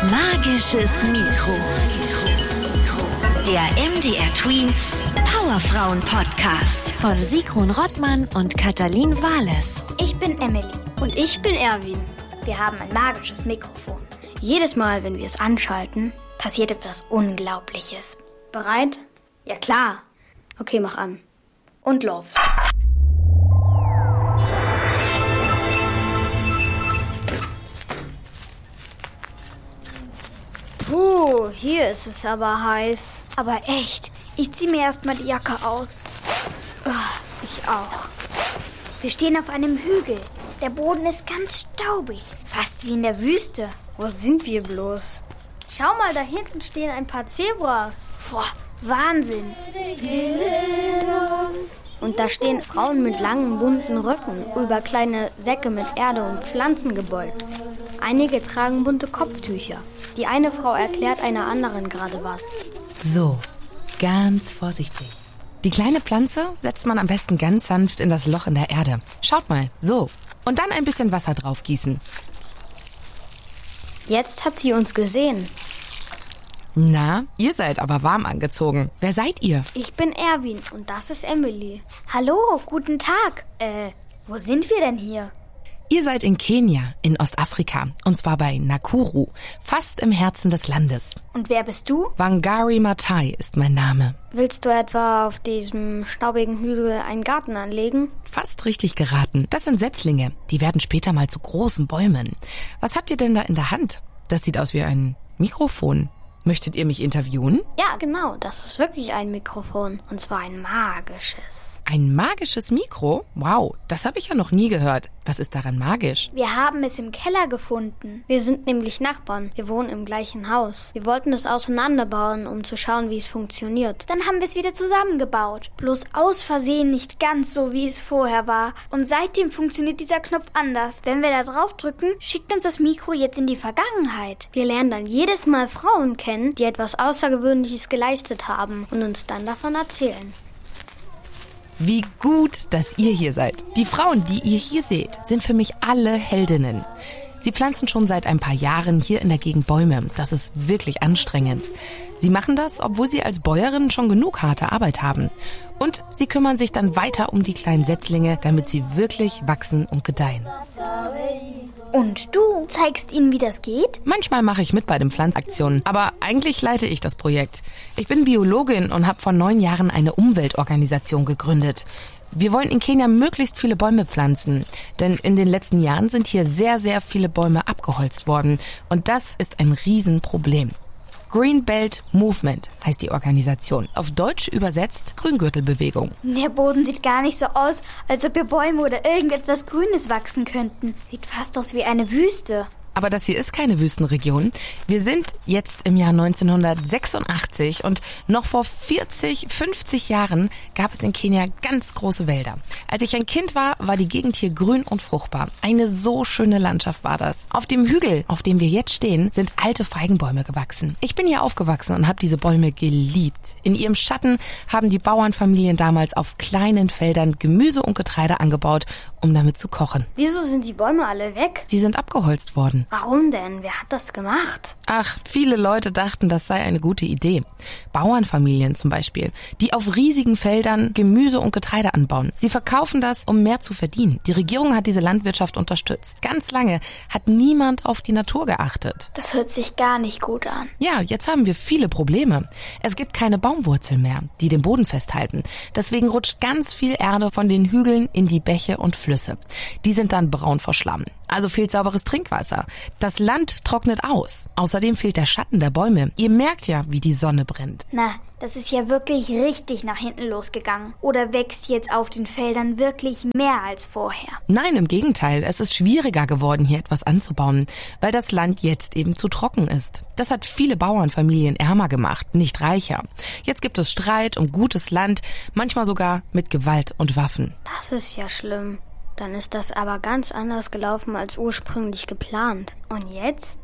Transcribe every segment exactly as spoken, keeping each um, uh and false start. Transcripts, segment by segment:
Magisches Mikro. Der M D R Tweens Powerfrauen Podcast von Sigrun Rottmann und Katalin Wahles. Ich bin Emily. Und ich bin Erwin. Wir haben ein magisches Mikrofon. Jedes Mal, wenn wir es anschalten, passiert etwas Unglaubliches. Bereit? Ja klar. Okay, mach an. Und los. Puh, hier ist es aber heiß. Aber echt, ich zieh mir erstmal die Jacke aus. Ich auch. Wir stehen auf einem Hügel. Der Boden ist ganz staubig, fast wie in der Wüste. Wo sind wir bloß? Schau mal, da hinten stehen ein paar Zebras. Boah, Wahnsinn. Und da stehen Frauen mit langen, bunten Röcken über kleine Säcke mit Erde und Pflanzen gebeugt. Einige tragen bunte Kopftücher. Die eine Frau erklärt einer anderen gerade was. So, ganz vorsichtig. Die kleine Pflanze setzt man am besten ganz sanft in das Loch in der Erde. Schaut mal, so. Und dann ein bisschen Wasser drauf gießen. Jetzt hat sie uns gesehen. Na, ihr seid aber warm angezogen. Wer seid ihr? Ich bin Erwin und das ist Emily. Hallo, guten Tag. Äh, wo sind wir denn hier? Ihr seid in Kenia, in Ostafrika, und zwar bei Nakuru, fast im Herzen des Landes. Und wer bist du? Wangari Maathai ist mein Name. Willst du etwa auf diesem staubigen Hügel einen Garten anlegen? Fast richtig geraten. Das sind Setzlinge, die werden später mal zu großen Bäumen. Was habt ihr denn da in der Hand? Das sieht aus wie ein Mikrofon. Möchtet ihr mich interviewen? Ja, genau, das ist wirklich ein Mikrofon, und zwar ein magisches. Ein magisches Mikro? Wow, das habe ich ja noch nie gehört. Was ist daran magisch? Wir haben es im Keller gefunden. Wir sind nämlich Nachbarn. Wir wohnen im gleichen Haus. Wir wollten es auseinanderbauen, um zu schauen, wie es funktioniert. Dann haben wir es wieder zusammengebaut. Bloß aus Versehen nicht ganz so, wie es vorher war. Und seitdem funktioniert dieser Knopf anders. Wenn wir da drauf drücken, schickt uns das Mikro jetzt in die Vergangenheit. Wir lernen dann jedes Mal Frauen kennen, die etwas Außergewöhnliches geleistet haben und uns dann davon erzählen. Wie gut, dass ihr hier seid. Die Frauen, die ihr hier seht, sind für mich alle Heldinnen. Sie pflanzen schon seit ein paar Jahren hier in der Gegend Bäume. Das ist wirklich anstrengend. Sie machen das, obwohl sie als Bäuerinnen schon genug harte Arbeit haben. Und sie kümmern sich dann weiter um die kleinen Setzlinge, damit sie wirklich wachsen und gedeihen. Und du zeigst ihnen, wie das geht? Manchmal mache ich mit bei den Pflanzaktionen, aber eigentlich leite ich das Projekt. Ich bin Biologin und habe vor neun Jahren eine Umweltorganisation gegründet. Wir wollen in Kenia möglichst viele Bäume pflanzen, denn in den letzten Jahren sind hier sehr, sehr viele Bäume abgeholzt worden und das ist ein Riesenproblem. Green Belt Movement heißt die Organisation. Auf Deutsch übersetzt Grüngürtelbewegung. Der Boden sieht gar nicht so aus, als ob hier Bäume oder irgendetwas Grünes wachsen könnten. Sieht fast aus wie eine Wüste. Aber das hier ist keine Wüstenregion. Wir sind jetzt im Jahr neunzehnhundertsechsundachtzig und noch vor vierzig, fünfzig Jahren gab es in Kenia ganz große Wälder. Als ich ein Kind war, war die Gegend hier grün und fruchtbar. Eine so schöne Landschaft war das. Auf dem Hügel, auf dem wir jetzt stehen, sind alte Feigenbäume gewachsen. Ich bin hier aufgewachsen und habe diese Bäume geliebt. In ihrem Schatten haben die Bauernfamilien damals auf kleinen Feldern Gemüse und Getreide angebaut, um damit zu kochen. Wieso sind die Bäume alle weg? Sie sind abgeholzt worden. Warum denn? Wer hat das gemacht? Ach, viele Leute dachten, das sei eine gute Idee. Bauernfamilien zum Beispiel, die auf riesigen Feldern Gemüse und Getreide anbauen. Sie verkaufen das, um mehr zu verdienen. Die Regierung hat diese Landwirtschaft unterstützt. Ganz lange hat niemand auf die Natur geachtet. Das hört sich gar nicht gut an. Ja, jetzt haben wir viele Probleme. Es gibt keine Baumwurzeln mehr, die den Boden festhalten. Deswegen rutscht ganz viel Erde von den Hügeln in die Bäche und Flüsse. Die sind dann braun vor Schlamm. Also fehlt sauberes Trinkwasser. Das Land trocknet aus. Außerdem fehlt der Schatten der Bäume. Ihr merkt ja, wie die Sonne brennt. Na, das ist ja wirklich richtig nach hinten losgegangen. Oder wächst jetzt auf den Feldern wirklich mehr als vorher? Nein, im Gegenteil. Es ist schwieriger geworden, hier etwas anzubauen, weil das Land jetzt eben zu trocken ist. Das hat viele Bauernfamilien ärmer gemacht, nicht reicher. Jetzt gibt es Streit um gutes Land, manchmal sogar mit Gewalt und Waffen. Das ist ja schlimm. Dann ist das aber ganz anders gelaufen als ursprünglich geplant. Und jetzt?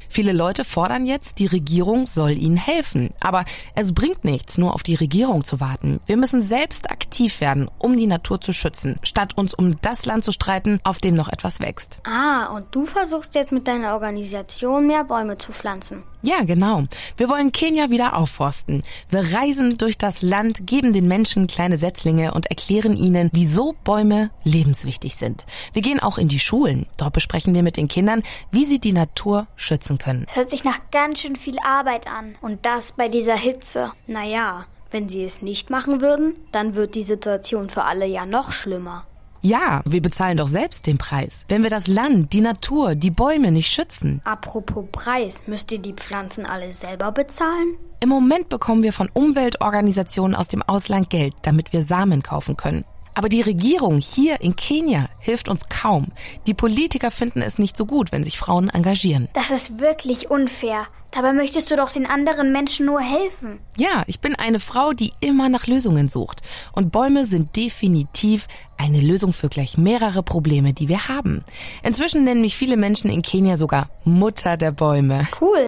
Viele Leute fordern jetzt, die Regierung soll ihnen helfen. Aber es bringt nichts, nur auf die Regierung zu warten. Wir müssen selbst aktiv werden, um die Natur zu schützen, statt uns um das Land zu streiten, auf dem noch etwas wächst. Ah, und du versuchst jetzt mit deiner Organisation mehr Bäume zu pflanzen. Ja, genau. Wir wollen Kenia wieder aufforsten. Wir reisen durch das Land, geben den Menschen kleine Setzlinge und erklären ihnen, wieso Bäume lebenswichtig sind. Wir gehen auch in die Schulen. Dort besprechen wir mit den Kindern, wie sie die Natur schützen können. Das hört sich nach ganz schön viel Arbeit an. Und das bei dieser Hitze. Naja, wenn sie es nicht machen würden, dann wird die Situation für alle ja noch schlimmer. Ja, wir bezahlen doch selbst den Preis, wenn wir das Land, die Natur, die Bäume nicht schützen. Apropos Preis, müsst ihr die Pflanzen alle selber bezahlen? Im Moment bekommen wir von Umweltorganisationen aus dem Ausland Geld, damit wir Samen kaufen können. Aber die Regierung hier in Kenia hilft uns kaum. Die Politiker finden es nicht so gut, wenn sich Frauen engagieren. Das ist wirklich unfair. Dabei möchtest du doch den anderen Menschen nur helfen. Ja, ich bin eine Frau, die immer nach Lösungen sucht. Und Bäume sind definitiv eine Lösung für gleich mehrere Probleme, die wir haben. Inzwischen nennen mich viele Menschen in Kenia sogar Mutter der Bäume. Cool.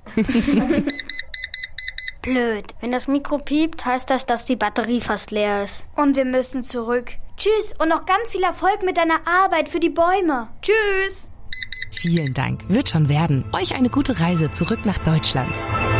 Blöd. Wenn das Mikro piept, heißt das, dass die Batterie fast leer ist. Und wir müssen zurück. Tschüss und noch ganz viel Erfolg mit deiner Arbeit für die Bäume. Tschüss. Vielen Dank. Wird schon werden. Euch eine gute Reise zurück nach Deutschland.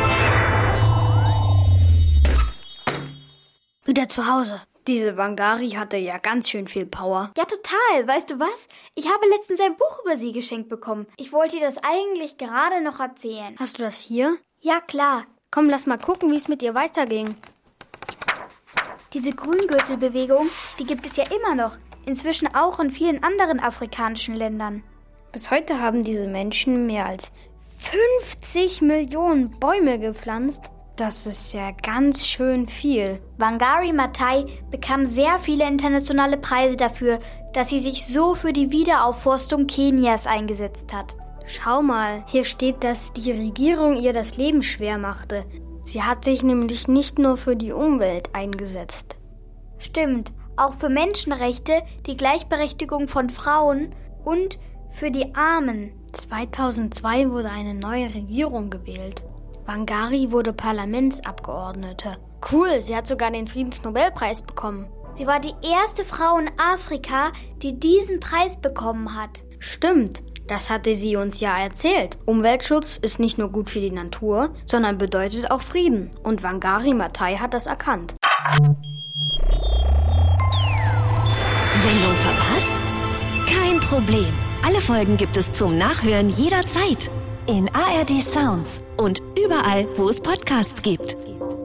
Wieder zu Hause. Diese Wangari hatte ja ganz schön viel Power. Ja, total. Weißt du was? Ich habe letztens ein Buch über sie geschenkt bekommen. Ich wollte dir das eigentlich gerade noch erzählen. Hast du das hier? Ja, klar. Komm, lass mal gucken, wie es mit ihr weiterging. Diese Grüngürtelbewegung, die gibt es ja immer noch. Inzwischen auch in vielen anderen afrikanischen Ländern. Bis heute haben diese Menschen mehr als fünfzig Millionen Bäume gepflanzt. Das ist ja ganz schön viel. Wangari Maathai bekam sehr viele internationale Preise dafür, dass sie sich so für die Wiederaufforstung Kenias eingesetzt hat. Schau mal, hier steht, dass die Regierung ihr das Leben schwer machte. Sie hat sich nämlich nicht nur für die Umwelt eingesetzt. Stimmt, auch für Menschenrechte, die Gleichberechtigung von Frauen und für die Armen. zweitausendzwei wurde eine neue Regierung gewählt. Wangari wurde Parlamentsabgeordnete. Cool, sie hat sogar den Friedensnobelpreis bekommen. Sie war die erste Frau in Afrika, die diesen Preis bekommen hat. Stimmt, das hatte sie uns ja erzählt. Umweltschutz ist nicht nur gut für die Natur, sondern bedeutet auch Frieden. Und Wangari Maathai hat das erkannt. Sendung verpasst? Kein Problem. Alle Folgen gibt es zum Nachhören jederzeit. In A R D Sounds und überall, wo es Podcasts gibt.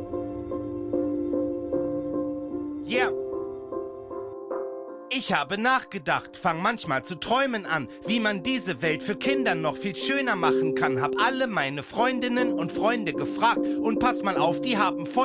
Yeah. Ich habe nachgedacht, fang manchmal zu träumen an, wie man diese Welt für Kinder noch viel schöner machen kann. Hab alle meine Freundinnen und Freunde gefragt und pass mal auf, die haben voll